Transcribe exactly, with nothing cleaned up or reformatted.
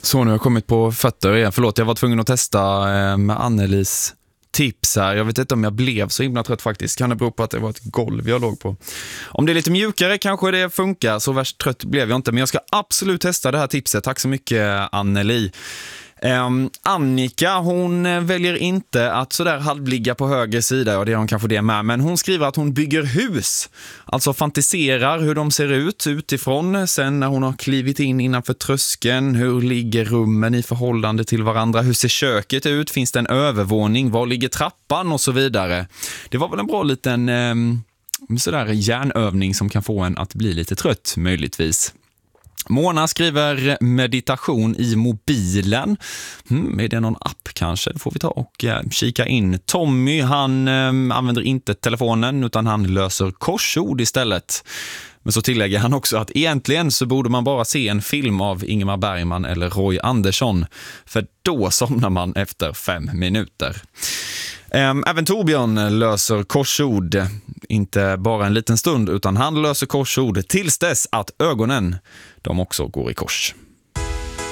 Så nu har jag kommit på fötter igen. Förlåt, jag var tvungen att testa eh, med Annelies tips här. Jag vet inte om jag blev så himla trött faktiskt. Kan det bero på att det var ett golv jag låg på? Om det är lite mjukare kanske det funkar. Så värst trött blev jag inte. Men jag ska absolut testa det här tipset. Tack så mycket, Anneli. Um, Annika, hon väljer inte att sådär halvligga på höger sida, och det är hon kanske det med, men hon skriver att hon bygger hus, alltså fantiserar hur de ser ut utifrån, sen när hon har klivit in innanför tröskeln, hur ligger rummen i förhållande till varandra, hur ser köket ut, finns det en övervåning, var ligger trappan och så vidare. Det var väl en bra liten um, sådär hjärnövning som kan få en att bli lite trött möjligtvis. Mona skriver meditation i mobilen. Hmm, är det någon app kanske? Det får vi ta och eh, kika in. Tommy, han eh, använder inte telefonen utan han löser korsord istället. Men så tillägger han också att egentligen så borde man bara se en film av Ingmar Bergman eller Roy Andersson. För då somnar man efter fem minuter. Även Torbjörn löser korsord, inte bara en liten stund utan han löser korsord tills dess att ögonen, de också går i kors.